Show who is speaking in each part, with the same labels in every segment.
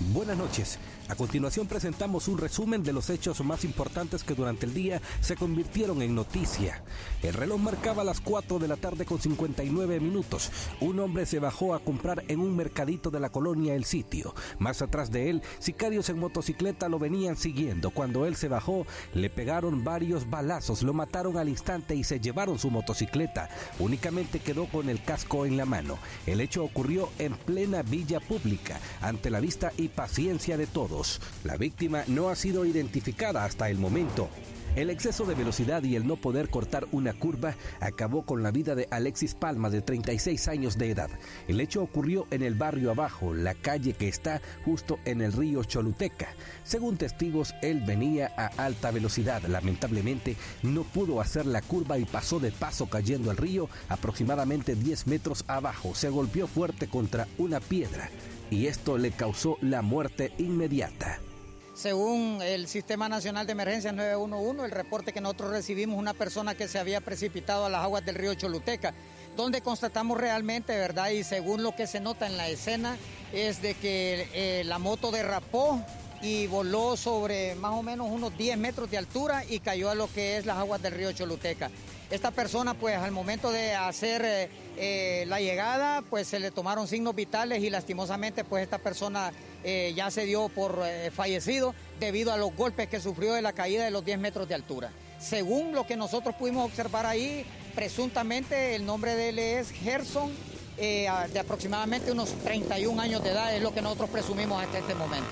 Speaker 1: Buenas noches. A continuación presentamos un resumen de los hechos más importantes que durante el día se convirtieron en noticia. El reloj marcaba las 4 de la tarde con 59 minutos. Un hombre se bajó a comprar en un mercadito de la colonia El Sitio. Más atrás de él, sicarios en motocicleta lo venían siguiendo. Cuando él se bajó, le pegaron varios balazos, lo mataron al instante y se llevaron su motocicleta. Únicamente quedó con el casco en la mano. El hecho ocurrió en plena vía pública, ante la vista y paciencia de todos. La víctima no ha sido identificada hasta el momento. El exceso de velocidad y el no poder cortar una curva acabó con la vida de Alexis Palma, de 36 años de edad. El hecho ocurrió en el barrio Abajo, la calle que está justo en el río Choluteca. Según testigos, él venía a alta velocidad. Lamentablemente, no pudo hacer la curva y pasó de paso cayendo al río aproximadamente 10 metros abajo. Se golpeó fuerte contra una piedra y esto le causó la muerte inmediata.
Speaker 2: Según el Sistema Nacional de Emergencias 911, el reporte que nosotros recibimos, una persona que se había precipitado a las aguas del río Choluteca, donde constatamos realmente, ¿verdad? Y según lo que se nota en la escena, es de que la moto derrapó y voló sobre más o menos unos 10 metros de altura y cayó a lo que es las aguas del río Choluteca. Esta persona, pues al momento de hacer la llegada, pues se le tomaron signos vitales y lastimosamente pues esta persona ya se dio por fallecido debido a los golpes que sufrió de la caída de los 10 metros de altura. Según lo que nosotros pudimos observar ahí, presuntamente el nombre de él es Gerson, de aproximadamente unos 31 años de edad, es lo que nosotros presumimos hasta este momento.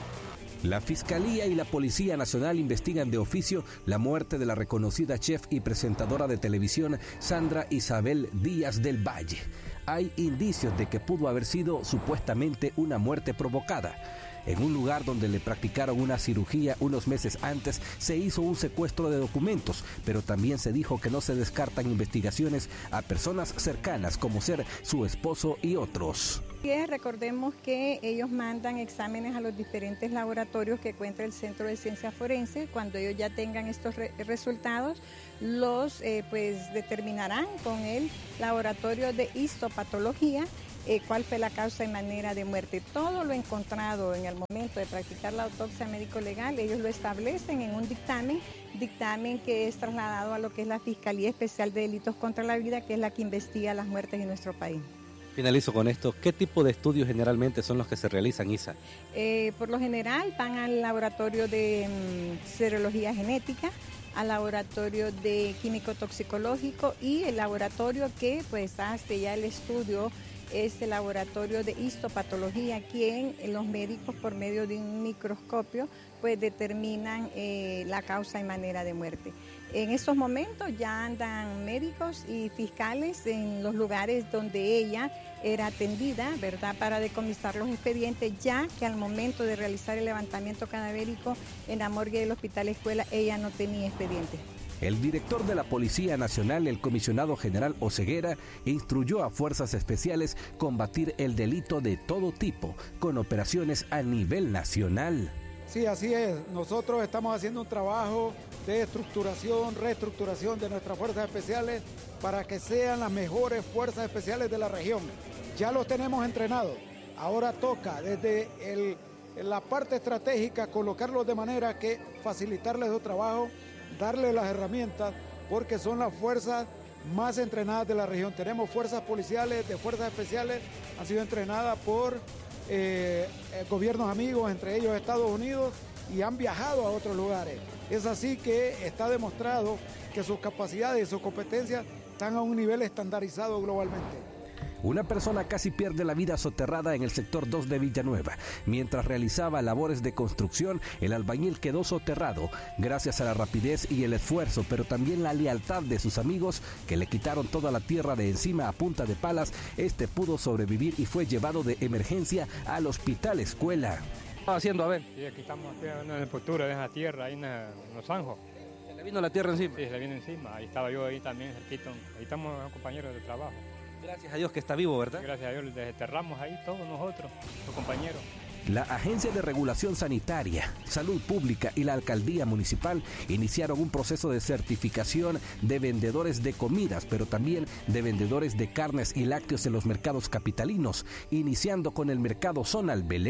Speaker 1: La Fiscalía y la Policía Nacional investigan de oficio la muerte de la reconocida chef y presentadora de televisión Sandra Isabel Díaz del Valle. Hay indicios de que pudo haber sido supuestamente una muerte provocada. En un lugar donde le practicaron una cirugía unos meses antes, se hizo un secuestro de documentos, pero también se dijo que no se descartan investigaciones a personas cercanas, como ser su esposo y otros.
Speaker 3: Recordemos que ellos mandan exámenes a los diferentes laboratorios que cuenta el Centro de Ciencia Forense. Cuando ellos ya tengan estos resultados, los determinarán con el laboratorio de histopatología cuál fue la causa y manera de muerte. Todo lo encontrado en el momento de practicar la autopsia médico-legal, ellos lo establecen en un dictamen que es trasladado a lo que es la Fiscalía Especial de Delitos contra la Vida, que es la que investiga las muertes en nuestro país.
Speaker 1: Finalizo con esto. ¿Qué tipo de estudios generalmente son los que se realizan, Isa?
Speaker 3: Por lo general van al laboratorio de serología genética, al laboratorio de químico toxicológico y el laboratorio que pues hace ya el estudio es el laboratorio de histopatología, quien los médicos por medio de un microscopio pues determinan la causa y manera de muerte. En estos momentos ya andan médicos y fiscales en los lugares donde ella era atendida, ¿verdad?, para decomisar los expedientes, ya que al momento de realizar el levantamiento cadavérico en la morgue del Hospital Escuela ella no tenía expediente.
Speaker 1: El director de la Policía Nacional, el comisionado general Oseguera, instruyó a fuerzas especiales combatir el delito de todo tipo, con operaciones a nivel nacional.
Speaker 4: Sí, así es. Nosotros estamos haciendo un trabajo de estructuración, reestructuración de nuestras fuerzas especiales para que sean las mejores fuerzas especiales de la región. Ya los tenemos entrenados. Ahora toca desde la parte estratégica colocarlos de manera que facilitarles su trabajo, darle las herramientas, porque son las fuerzas más entrenadas de la región. Tenemos fuerzas policiales, de fuerzas especiales, han sido entrenadas por gobiernos amigos, entre ellos Estados Unidos, y han viajado a otros lugares. Es así que está demostrado que sus capacidades y sus competencias están a un nivel estandarizado globalmente.
Speaker 1: Una persona casi pierde la vida soterrada en el sector 2 de Villanueva. Mientras realizaba labores de construcción, el albañil quedó soterrado gracias a la rapidez y el esfuerzo, pero también la lealtad de sus amigos que le quitaron toda la tierra de encima a punta de palas. Este pudo sobrevivir y fue llevado de emergencia al Hospital Escuela. ¿Qué estaba haciendo, a ver?
Speaker 5: Sí, aquí estamos en la postura de esa tierra, ahí en los zanjos.
Speaker 1: ¿Se le vino la tierra encima?
Speaker 5: Sí, se le vino encima. Ahí estaba yo ahí también, cerquito. Ahí estamos compañeros de trabajo.
Speaker 1: Gracias a Dios que está vivo, ¿verdad?
Speaker 5: Gracias a Dios, desterramos ahí todos nosotros, los compañeros.
Speaker 1: La Agencia de Regulación Sanitaria, Salud Pública y la Alcaldía Municipal iniciaron un proceso de certificación de vendedores de comidas, pero también de vendedores de carnes y lácteos en los mercados capitalinos, iniciando con el mercado Zonal Belén.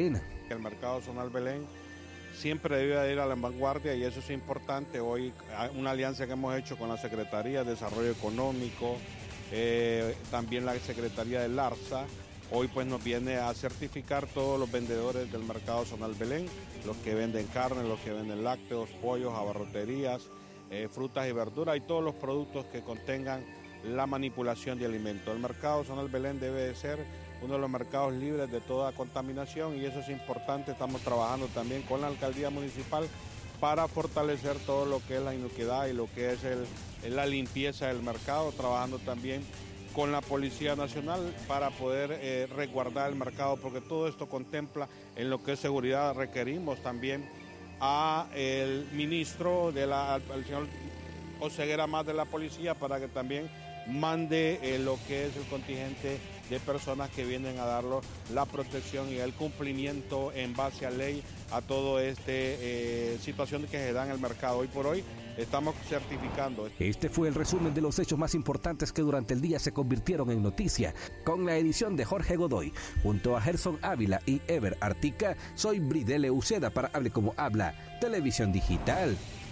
Speaker 6: El mercado zonal Belén siempre debe ir a la vanguardia y eso es importante. Hoy una alianza que hemos hecho con la Secretaría de Desarrollo Económico, también la Secretaría del ARSA, hoy pues nos viene a certificar todos los vendedores del mercado zonal Belén, los que venden carne, los que venden lácteos, pollos, abarroterías, frutas y verduras y todos los productos que contengan la manipulación de alimentos. El mercado zonal Belén debe de ser uno de los mercados libres de toda contaminación y eso es importante. Estamos trabajando también con la alcaldía municipal para fortalecer todo lo que es la inocuidad y lo que es la limpieza del mercado, trabajando también con la Policía Nacional para poder resguardar el mercado, porque todo esto contempla en lo que es seguridad. Requerimos también al ministro, al señor Oseguera más de la policía, para que también mande lo que es el contingente de personas que vienen a darlo la protección y el cumplimiento en base a ley a toda esta situación que se da en el mercado. Hoy por hoy estamos certificando.
Speaker 1: Este fue el resumen de los hechos más importantes que durante el día se convirtieron en noticia. Con la edición de Jorge Godoy, junto a Gerson Ávila y Ever Artica, soy Bridele Uceda para Hable Como Habla, Televisión Digital.